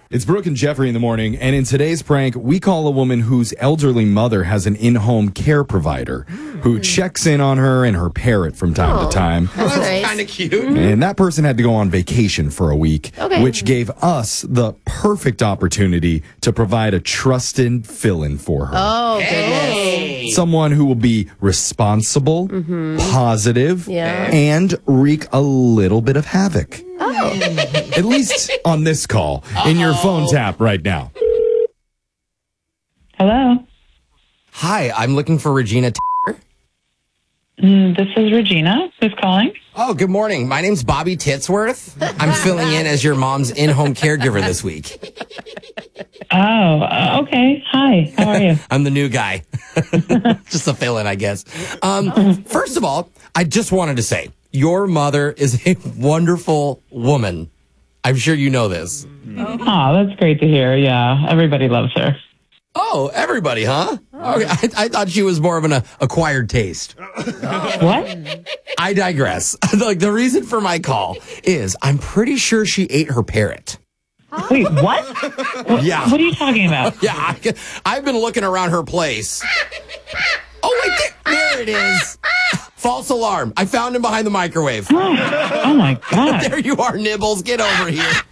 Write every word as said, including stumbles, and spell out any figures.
It's Brooke and Jeffrey in the morning, and in today's prank, we call a woman whose elderly mother has an in-home care provider who checks in on her and her parrot from time Oh, to time. That's nice. Kind of cute. And that person had to go on vacation for a week, Okay. which gave us the perfect opportunity to provide a trusted fill-in for her. Oh, goodness. Hey. Someone who will be responsible, positive, Yeah. and wreak a little bit of havoc. Oh. At least on this call, in your phone tap right now. Hello. Hi, I'm looking for Regina. T- Mm, this is Regina. Who's calling? oh, good morning. My name's Bobby Titsworth. I'm filling in as your mom's in-home caregiver this week. Oh, uh, okay. Hi. How are you? I'm the new guy. Just a fill-in, I guess. Um, first of all, I just wanted to say, your mother is a wonderful woman. I'm sure you know this. Oh, that's great to hear. Yeah, everybody loves her. Oh, everybody, huh? Okay, I, I thought she was more of an uh, acquired taste. What? I digress. Like, the reason for my call is I'm pretty sure she ate her parrot. Wait, what? What- Yeah. What are you talking about? Yeah, I, I've been looking around her place. Oh, wait, there, there it is. False alarm. I found him behind the microwave. Oh my God. There you are, Nibbles. Get over here.